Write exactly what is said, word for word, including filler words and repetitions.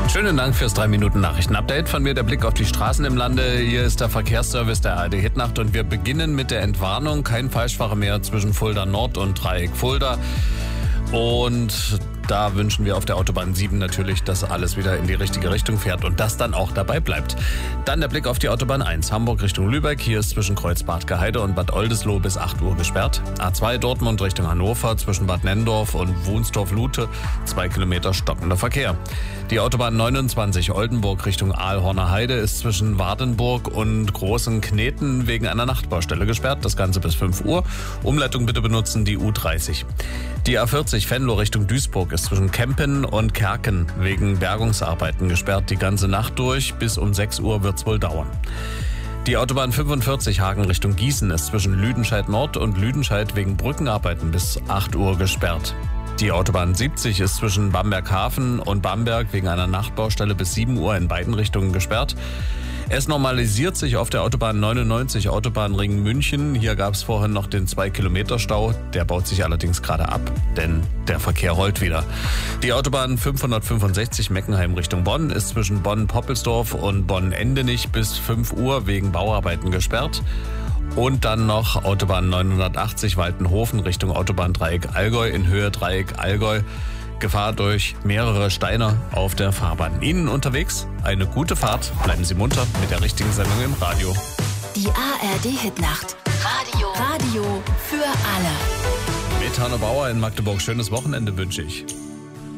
Schönen Dank fürs drei Minuten Nachrichten-Update. Von mir der Blick auf die Straßen im Lande. Hier ist der Verkehrsservice der A R D Hitnacht und wir beginnen mit der Entwarnung. Kein Falschfahrer mehr zwischen Fulda Nord und Dreieck Fulda. Und da wünschen wir auf der Autobahn sieben natürlich, dass alles wieder in die richtige Richtung fährt und das dann auch dabei bleibt. Dann der Blick auf die Autobahn eins, Hamburg Richtung Lübeck. Hier ist zwischen Kreuz-Bad-Geheide und Bad Oldesloe bis acht Uhr gesperrt. A zwei Dortmund Richtung Hannover zwischen Bad Nenndorf und Wunstorf-Lute, zwei Kilometer stockender Verkehr. Die Autobahn neunundzwanzig Oldenburg Richtung Aalhorner Heide ist zwischen Wardenburg und Großen Kneten wegen einer Nachtbaustelle gesperrt. Das Ganze bis fünf Uhr. Umleitung bitte benutzen die U dreißig. Die A vierzig Venlo Richtung Duisburg ist zwischen Kempen und Kerken wegen Bergungsarbeiten gesperrt. Die ganze Nacht durch. Bis um sechs Uhr wird es wohl dauern. Die Autobahn fünfundvierzig Hagen Richtung Gießen ist zwischen Lüdenscheid Nord und Lüdenscheid wegen Brückenarbeiten bis acht Uhr gesperrt. Die Autobahn siebzig ist zwischen Bamberg-Hafen und Bamberg wegen einer Nachtbaustelle bis sieben Uhr in beiden Richtungen gesperrt. Es normalisiert sich auf der Autobahn neunundneunzig Autobahnring München. Hier gab es vorhin noch den zwei Kilometer Stau. Der baut sich allerdings gerade ab, denn der Verkehr rollt wieder. Die Autobahn fünfhundertfünfundsechzig Meckenheim Richtung Bonn ist zwischen Bonn-Poppelsdorf und Bonn-Endenich bis fünf Uhr wegen Bauarbeiten gesperrt. Und dann noch Autobahn neunhundertachtzig Waltenhofen Richtung Autobahn Dreieck Allgäu in Höhe Dreieck Allgäu. Gefahr durch mehrere Steine auf der Fahrbahn. Ihnen unterwegs eine gute Fahrt. Bleiben Sie munter mit der richtigen Sendung im Radio. Die A R D Hitnacht. Radio. Radio für alle. Mit Hanno Bauer in Magdeburg. Schönes Wochenende wünsche ich.